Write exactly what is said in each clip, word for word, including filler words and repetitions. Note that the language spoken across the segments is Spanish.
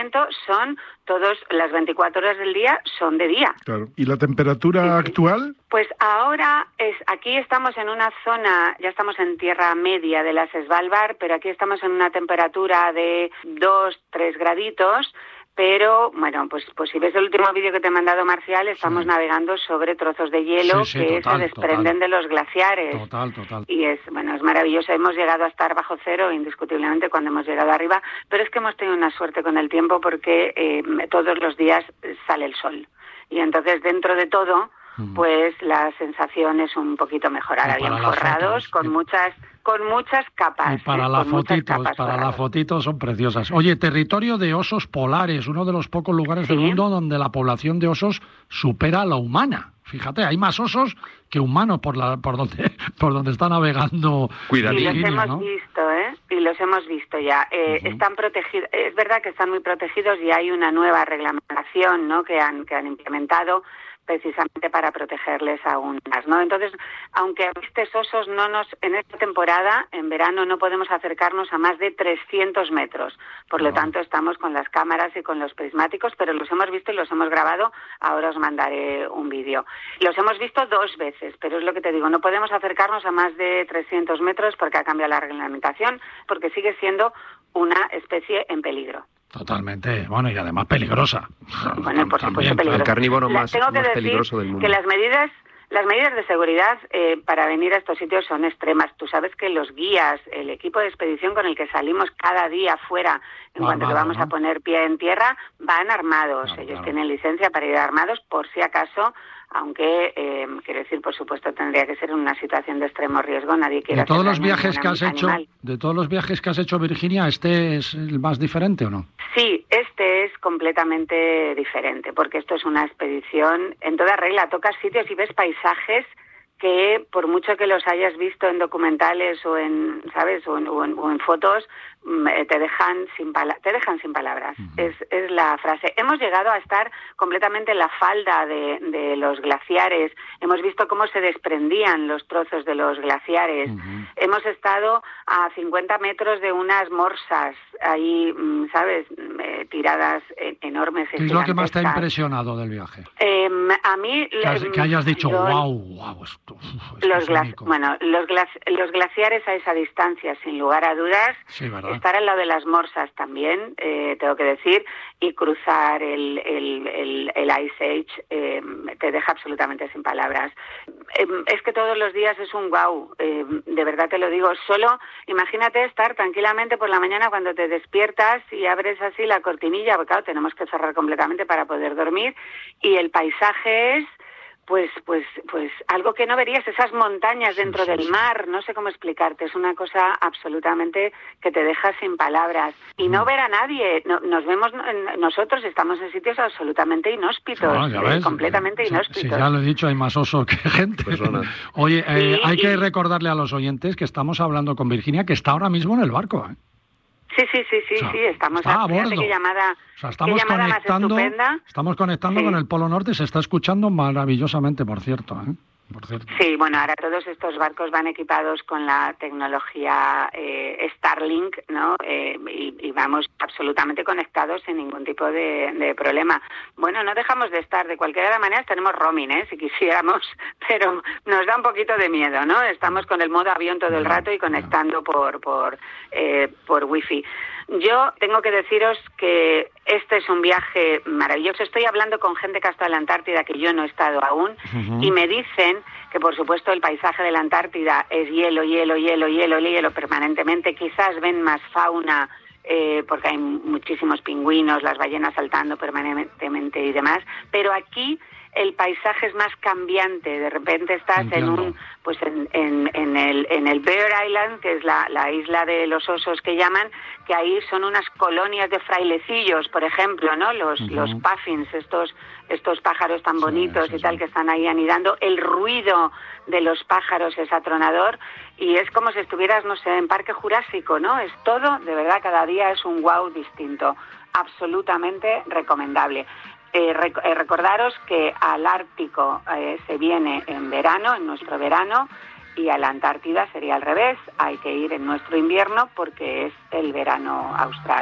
movimiento son todos, las veinticuatro horas del día son de día. Claro. ¿Y la temperatura sí, actual? Sí. Pues ahora es aquí estamos en una zona, ya estamos en tierra media de las Svalbard, pero aquí estamos en una temperatura de dos, tres graditos. Pero, bueno, pues pues si ves el último vídeo que te he mandado, Marcial, estamos sí. navegando sobre trozos de hielo sí, sí, que total, se desprenden total. de los glaciares. Total, total. Y es, bueno, es maravilloso. Hemos llegado a estar bajo cero, indiscutiblemente, cuando hemos llegado arriba, pero es que hemos tenido una suerte con el tiempo porque eh, todos los días sale el sol. Y entonces, dentro de todo, mm. pues la sensación es un poquito mejor. Ahora bien forrados, con muchas... con muchas capas. Y para ¿eh? las fotitos, para las fotitos son preciosas. Oye, territorio de osos polares, uno de los pocos lugares ¿Sí? del mundo donde la población de osos supera a la humana. Fíjate, hay más osos que humanos por la por donde por donde está navegando. Cuidado. Y los hemos ¿no? visto, ¿eh? Y los hemos visto ya. Eh, uh-huh. Están protegidos. Es verdad que están muy protegidos y hay una nueva reglamentación, ¿no? Que han que han implementado precisamente para protegerles aún más, ¿no? Entonces, aunque avistes osos, no nos en esta temporada, en verano, no podemos acercarnos a más de trescientos metros. Por lo tanto, estamos con las cámaras y con los prismáticos, pero los hemos visto y los hemos grabado. Ahora os mandaré un vídeo. Los hemos visto dos veces, pero es lo que te digo, no podemos acercarnos a más de trescientos metros porque ha cambiado la reglamentación, porque sigue siendo una especie en peligro. Totalmente, bueno, y además peligrosa. Bueno, por supuesto peligrosa. El carnívoro más, tengo que más decir peligroso del mundo. Que las medidas, las medidas de seguridad eh, para venir a estos sitios son extremas. Tú sabes que los guías, el equipo de expedición con el que salimos cada día fuera, en cuanto que vamos ¿no? a poner pie en tierra, van armados. Claro, Ellos claro. tienen licencia para ir armados por si acaso. Aunque, eh, quiero decir, por supuesto, tendría que ser en una situación de extremo riesgo. Nadie quiere de todos los viajes a que has hecho, de todos los viajes que has hecho, Virginia, ¿este es el más diferente o no? Sí, este es completamente diferente, porque esto es una expedición en toda regla. Tocas sitios y ves paisajes que, por mucho que los hayas visto en documentales o en, ¿sabes?, o en, o en, o en fotos, te dejan sin pala- te dejan sin palabras. Uh-huh. Es, es la frase. Hemos llegado a estar completamente en la falda de, de los glaciares. Hemos visto cómo se desprendían los trozos de los glaciares. Uh-huh. Hemos estado a cincuenta metros de unas morsas ahí, ¿sabes?, eh, tiradas eh, enormes. ¿Qué es lo que más te ha impresionado del viaje? Eh, a mí... Que, has, que hayas dicho, yo, wow, wow, esto, esto los es gla- Bueno, los, glaci- los glaciares a esa distancia, sin lugar a dudas. Sí, ¿verdad? Estar al lado de las morsas también, eh, tengo que decir, y cruzar el, el, el, el Ice Age eh, te deja absolutamente sin palabras. Eh, es que todos los días es un guau, eh, de verdad te lo digo. Solo imagínate estar tranquilamente por la mañana cuando te despiertas y abres así la cortinilla, porque claro, tenemos que cerrar completamente para poder dormir, y el paisaje es... Pues, pues, pues algo que no verías, esas montañas dentro sí, sí, del mar, no sé cómo explicarte, es una cosa absolutamente que te deja sin palabras. Y no ver a nadie, no, nos vemos, nosotros estamos en sitios absolutamente inhóspitos, no, ya ves, eh, completamente sí, inhóspitos. Sí, ya lo he dicho, hay más osos que gente. Personas. Oye, eh, sí, hay y... que recordarle a los oyentes que estamos hablando con Virginia, que está ahora mismo en el barco, ¿eh? Sí, sí, sí, sí, o sea, sí, estamos a, a bordo. Qué llamada, o sea, estamos qué llamada conectando, más estupenda. Estamos conectando sí. con el Polo Norte, se está escuchando maravillosamente, por cierto, ¿eh? Por cierto. Sí, bueno, ahora todos estos barcos van equipados con la tecnología eh, Starlink, ¿no? Eh, y, y vamos absolutamente conectados sin ningún tipo de, de problema. Bueno, no dejamos de estar, de cualquier de las maneras tenemos roaming, ¿eh? Si quisiéramos, pero nos da un poquito de miedo, ¿no? Estamos con el modo avión todo el rato y conectando por por eh, por wifi. Yo tengo que deciros que este es un viaje maravilloso. Estoy hablando con gente que ha estado en la Antártida, que yo no he estado aún, uh-huh. y me dicen que, por supuesto, el paisaje de la Antártida es hielo, hielo, hielo, hielo, hielo permanentemente. Quizás ven más fauna, eh, porque hay muchísimos pingüinos, las ballenas saltando permanentemente y demás, pero aquí el paisaje es más cambiante. De repente estás Entiendo. en un pues en, en, en el en el Bear Island, que es la, la isla de los osos que llaman, que ahí son unas colonias de frailecillos, por ejemplo, ¿no? Los uh-huh. los puffins, estos estos pájaros tan bonitos sí, sí, y tal sí. que están ahí anidando. El ruido de los pájaros es atronador y es como si estuvieras, no sé, en Parque Jurásico, ¿no? Es todo, de verdad, cada día es un wow distinto. Absolutamente recomendable. Eh, rec- eh, recordaros que al Ártico eh, se viene en verano, en nuestro verano, y a la Antártida sería al revés, hay que ir en nuestro invierno porque es el verano austral.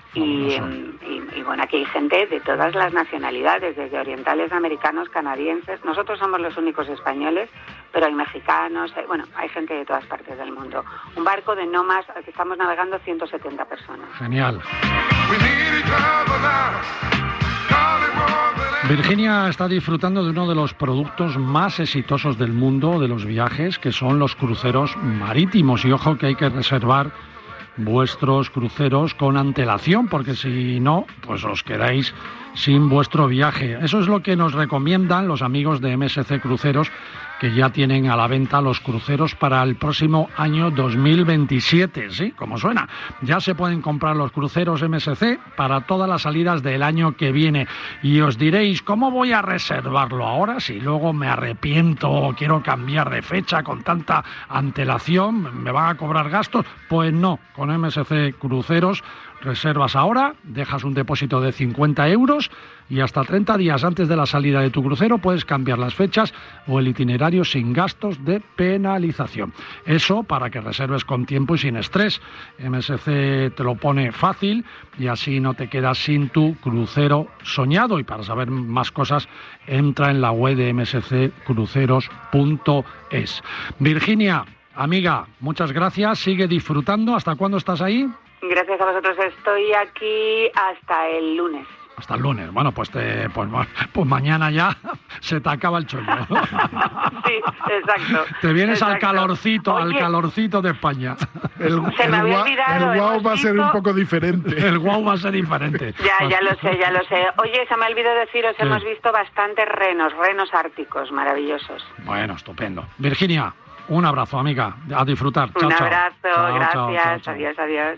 y, y, y bueno, aquí hay gente de todas las nacionalidades, desde orientales, americanos, canadienses. Nosotros somos los únicos españoles, pero hay mexicanos, hay, bueno, hay gente de todas partes del mundo. Un barco de no más, que estamos navegando ciento setenta personas. Genial. Virginia está disfrutando de uno de los productos más exitosos del mundo de los viajes, que son los cruceros marítimos. Y ojo que hay que reservar vuestros cruceros con antelación, porque si no, pues os quedáis sin vuestro viaje. Eso es lo que nos recomiendan los amigos de M S C Cruceros, que ya tienen a la venta los cruceros para el próximo año dos mil veintisiete, ¿sí? Como suena. Ya se pueden comprar los cruceros M S C para todas las salidas del año que viene. Y os diréis, ¿cómo voy a reservarlo ahora si luego me arrepiento o quiero cambiar de fecha con tanta antelación? ¿Me van a cobrar gastos? Pues no, con M S C Cruceros reservas ahora, dejas un depósito de cincuenta euros y hasta treinta días antes de la salida de tu crucero puedes cambiar las fechas o el itinerario sin gastos de penalización. Eso para que reserves con tiempo y sin estrés. M S C te lo pone fácil y así no te quedas sin tu crucero soñado. Y para saber más cosas, entra en la web de m s c cruceros punto es. Virginia, amiga, muchas gracias. Sigue disfrutando. ¿Hasta cuándo estás ahí? Gracias a vosotros. Estoy aquí hasta el lunes. Hasta el lunes. Bueno, pues te, pues, pues mañana ya se te acaba el chollo. Sí, exacto. Te vienes exacto. al calorcito, Oye, al calorcito de España. El, se me había olvidado. El guau va a ser visto... un poco diferente. El guau va a ser diferente. Ya, ya lo sé, ya lo sé. Oye, se me olvidó deciros, sí. Hemos visto bastantes renos, renos árticos maravillosos. Bueno, estupendo. Virginia, un abrazo, amiga. A disfrutar. Un chao, abrazo, chao. gracias. Chao, chao, chao. Adiós, adiós.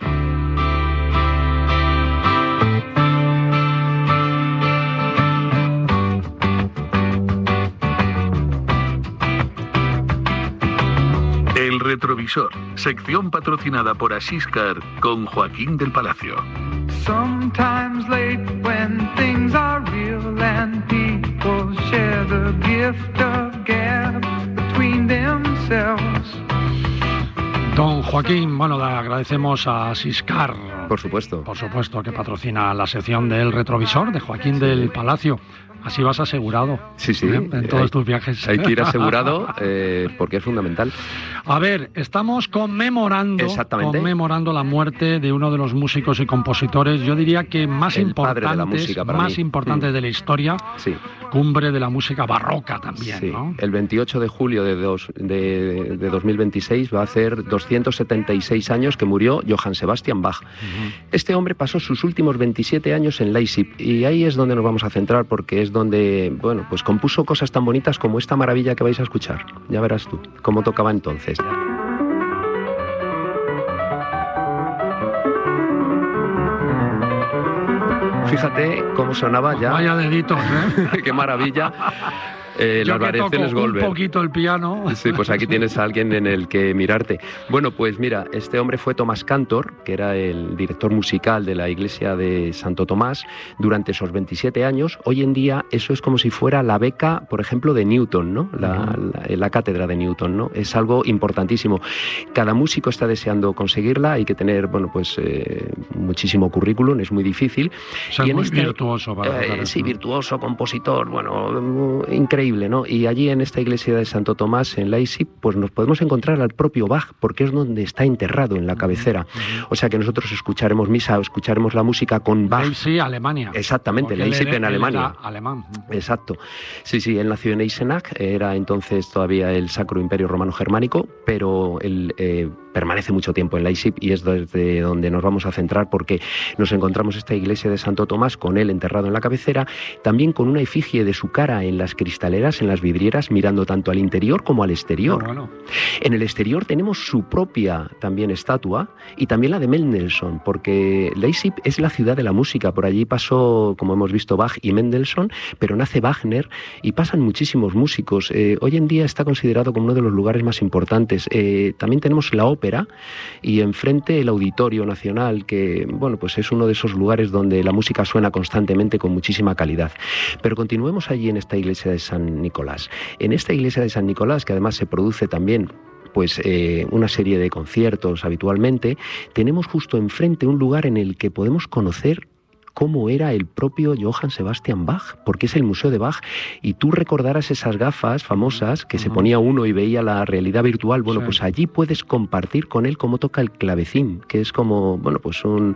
El retrovisor, sección patrocinada por Asiscar con Joaquín del Palacio. Sometimes late when things are real and people share the gift of gab between themselves. Don Joaquín, bueno, le agradecemos a Asiscar. Por supuesto. Por supuesto, que patrocina la sección del retrovisor de Joaquín sí. del Palacio. Así vas asegurado. Sí, sí. ¿eh? En todos hay, tus viajes. Hay que ir asegurado eh, porque es fundamental. A ver, estamos conmemorando, conmemorando la muerte de uno de los músicos y compositores, yo diría que más El importantes, padre de la música para más mí. importantes mm. de la historia. Sí. Cumbre de la música barroca también, sí. ¿no? El veintiocho de julio de, dos, de, de dos mil veintiséis va a hacer doscientos setenta y seis años que murió Johann Sebastian Bach. Uh-huh. Este hombre pasó sus últimos veintisiete años en Leipzig y ahí es donde nos vamos a centrar porque es donde, bueno, pues compuso cosas tan bonitas como esta maravilla que vais a escuchar. Ya verás tú cómo tocaba entonces. Fíjate cómo sonaba ya. Vaya deditos, ¿eh? Qué maravilla. Eh, Yo las variaciones Goldberg. Un poquito el piano. Sí, pues aquí tienes a alguien en el que mirarte. Bueno, pues mira, este hombre fue Tomás Cantor, que era el director musical de la iglesia de Santo Tomás durante esos veintisiete años. Hoy en día eso es como si fuera la beca, por ejemplo, de Newton, ¿no? La, la, la cátedra de Newton, ¿no? Es algo importantísimo. Cada músico está deseando conseguirla, hay que tener, bueno, pues eh, muchísimo currículum, es muy difícil. O sea, y muy este, virtuoso. Para eh, sí, virtuoso, compositor, bueno, increíble. ¿no? Y allí en esta iglesia de Santo Tomás, en Leipzig, pues nos podemos encontrar al propio Bach, porque es donde está enterrado, en la cabecera. Uh-huh. O sea que nosotros escucharemos misa, o escucharemos la música con Bach. Leipzig, Alemania. Exactamente, Leipzig en Alemania. Alemán. Exacto. Sí, sí, él nació en Eisenach, era entonces todavía el Sacro Imperio Romano Germánico, pero él eh, permanece mucho tiempo en Leipzig y es desde donde nos vamos a centrar porque nos encontramos esta iglesia de Santo Tomás con él enterrado en la cabecera, también con una efigie de su cara en las cristaleras, en las vidrieras, mirando tanto al interior como al exterior. Oh, bueno. En el exterior tenemos su propia también estatua y también la de Mendelssohn, porque Leipzig es la ciudad de la música. Por allí pasó, como hemos visto, Bach y Mendelssohn, pero nace Wagner y pasan muchísimos músicos. Eh, hoy en día está considerado como uno de los lugares más importantes. Eh, también tenemos la ópera y enfrente el Auditorio Nacional, que bueno, pues es uno de esos lugares donde la música suena constantemente con muchísima calidad. Pero continuemos allí en esta iglesia de San Nicolás. En esta iglesia de San Nicolás, que además se produce también pues eh, una serie de conciertos habitualmente, tenemos justo enfrente un lugar en el que podemos conocer cómo era el propio Johann Sebastian Bach, porque es el Museo de Bach, y tú recordarás esas gafas famosas que uh-huh. se ponía uno y veía la realidad virtual. Bueno, sí. pues allí puedes compartir con él cómo toca el clavecín, que es como, bueno, pues un...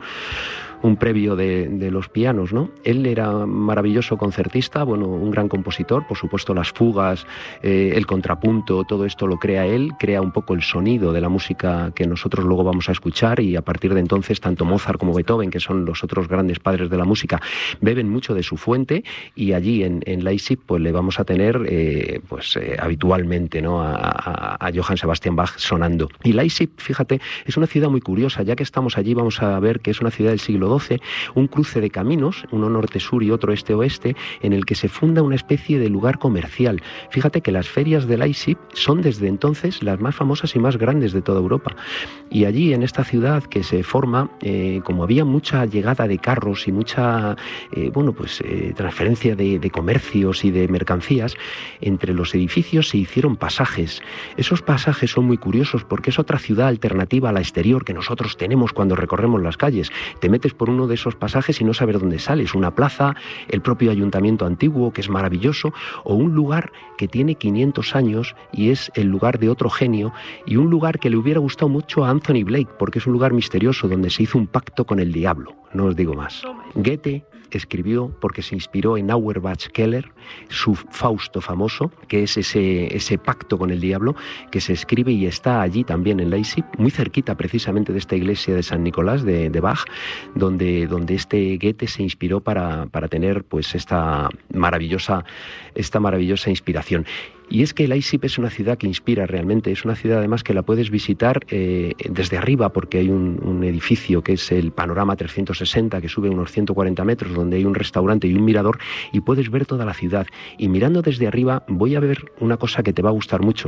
un previo de, de los pianos, ¿no? Él era maravilloso concertista, bueno, un gran compositor, por supuesto las fugas, eh, el contrapunto, todo esto lo crea él, crea un poco el sonido de la música que nosotros luego vamos a escuchar, y a partir de entonces tanto Mozart como Beethoven, que son los otros grandes padres de la música, beben mucho de su fuente, y allí en, en Leipzig pues le vamos a tener eh, pues eh, habitualmente, ¿no? a, a, a Johann Sebastian Bach sonando. Y Leipzig, fíjate, es una ciudad muy curiosa, ya que estamos allí vamos a ver que es una ciudad del siglo doce, un cruce de caminos, uno norte-sur y otro este-oeste, en el que se funda una especie de lugar comercial. Fíjate que las ferias de Leipzig son desde entonces las más famosas y más grandes de toda Europa. Y allí, en esta ciudad que se forma, eh, como había mucha llegada de carros y mucha eh, bueno, pues, eh, transferencia de, de comercios y de mercancías, entre los edificios se hicieron pasajes. Esos pasajes son muy curiosos porque es otra ciudad alternativa a la exterior que nosotros tenemos cuando recorremos las calles. Te metes por uno de esos pasajes y no sabes dónde sales, una plaza, el propio ayuntamiento antiguo, que es maravilloso, o un lugar que tiene quinientos años y es el lugar de otro genio, y un lugar que le hubiera gustado mucho a Anthony Blake, porque es un lugar misterioso donde se hizo un pacto con el diablo. No os digo más. Goethe escribió, porque se inspiró en Auerbach Keller, su Fausto famoso, que es ese, ese pacto con el diablo, que se escribe y está allí también en Leipzig, muy cerquita precisamente de esta iglesia de San Nicolás de, de Bach, donde, donde este Goethe se inspiró para, para tener pues esta maravillosa, esta maravillosa inspiración. Y es que Leipzig es una ciudad que inspira realmente, es una ciudad además que la puedes visitar eh, desde arriba, porque hay un, un edificio que es el Panorama trescientos sesenta, que sube unos ciento cuarenta metros, donde hay un restaurante y un mirador, y puedes ver toda la ciudad. Y mirando desde arriba voy a ver una cosa que te va a gustar mucho.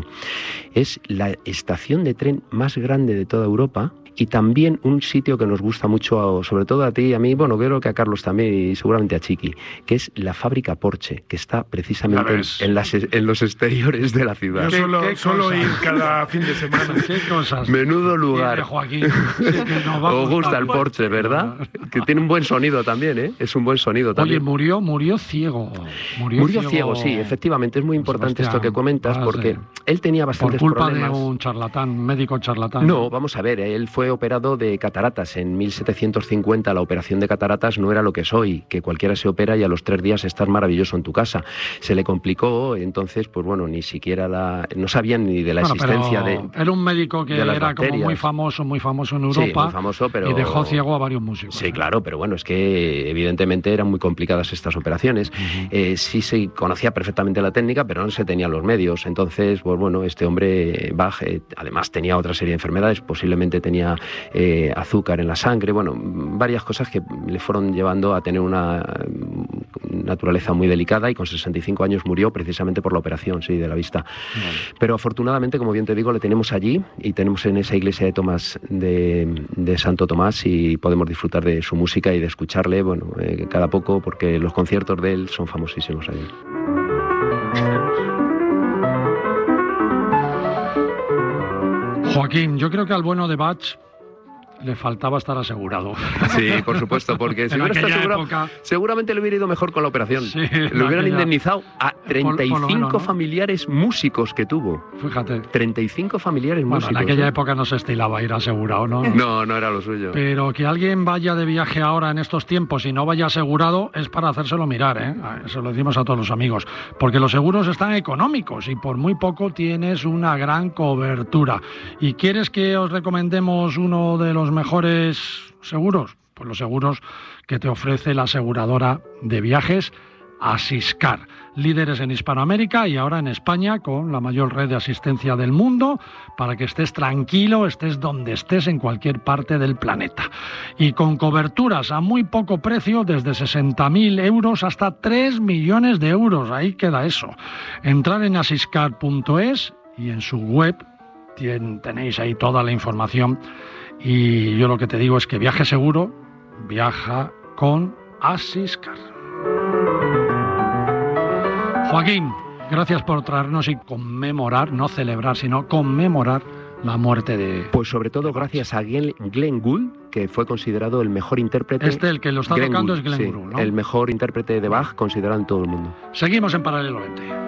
Es la estación de tren más grande de toda Europa, y también un sitio que nos gusta mucho, sobre todo a ti y a mí, bueno, creo que a Carlos también y seguramente a Chiqui, que es la fábrica Porsche, que está precisamente en, en, las, en los exteriores de la ciudad. Yo solo, ¿Qué, qué solo ir cada fin de semana. ¿Qué cosas? Menudo lugar. Joaquín, sí, que nos va a Os gusta el Porsche, ¿verdad? Que tiene un buen sonido también, ¿eh? Es un buen sonido también. Oye, murió, murió ciego. Murió, murió ciego, ciego, sí, efectivamente. Es muy importante Sebastián, esto que comentas, porque de, él tenía bastantes problemas. Por culpa problemas. de un charlatán, médico charlatán. No, vamos a ver, él fue operado de cataratas. En mil setecientos cincuenta la operación de cataratas no era lo que es hoy, que cualquiera se opera y a los tres días estás maravilloso en tu casa. Se le complicó, entonces, pues bueno, ni siquiera la, no sabían ni de la bueno, existencia de... Era un médico que era bacterias. Como muy famoso, muy famoso en Europa, sí, muy famoso, pero... y dejó ciego a varios músicos. Sí, ¿eh? Claro, pero bueno, es que evidentemente eran muy complicadas estas operaciones. Uh-huh. Eh, sí se conocía perfectamente la técnica, pero no se tenían los medios. Entonces, pues bueno, este hombre, Bach, eh, además tenía otra serie de enfermedades, posiblemente tenía eh, azúcar en la sangre, bueno, varias cosas que le fueron llevando a tener una naturaleza muy delicada, y con sesenta y cinco años murió precisamente por la operación, sí, de la vista. Vale. Pero afortunadamente, como bien te digo, le tenemos allí y tenemos en esa iglesia de Tomás de, de Santo Tomás, y podemos disfrutar de su música y de escucharle, bueno, eh, cada poco, porque los conciertos de él son famosísimos allí. Joaquín, yo creo que al bueno de Bach le faltaba estar asegurado. Sí, por supuesto, porque si hubiera estado asegurado, época... seguramente le hubiera ido mejor con la operación. Sí, le hubieran aquella... indemnizado a treinta y cinco por, por menos, ¿no? familiares músicos que tuvo. Fíjate. treinta y cinco familiares bueno, músicos. En aquella ¿eh? época no se estilaba ir asegurado, ¿no? No, no era lo suyo. Pero que alguien vaya de viaje ahora en estos tiempos y no vaya asegurado es para hacérselo mirar, ¿eh? Eso lo decimos a todos los amigos. Porque los seguros están económicos y por muy poco tienes una gran cobertura. ¿Y quieres que os recomendemos uno de los mejores seguros? Pues los seguros que te ofrece la aseguradora de viajes Asiscar, líderes en Hispanoamérica y ahora en España, con la mayor red de asistencia del mundo, para que estés tranquilo, estés donde estés, en cualquier parte del planeta. Y con coberturas a muy poco precio, desde sesenta mil euros hasta tres millones de euros. Ahí queda eso. Entrar en asiscar punto es y en su web tenéis ahí toda la información. Y yo lo que te digo es que viaje seguro, viaja con Asiscar. Joaquín, gracias por traernos y conmemorar, no celebrar, sino conmemorar la muerte de... Pues sobre todo gracias a Glenn, Glenn Gould, que fue considerado el mejor intérprete... Este, el que lo está Glenn tocando Gould, es Glenn sí, Gould, ¿no? El mejor intérprete de Bach considerado en todo el mundo. Seguimos en Paralelo veinte.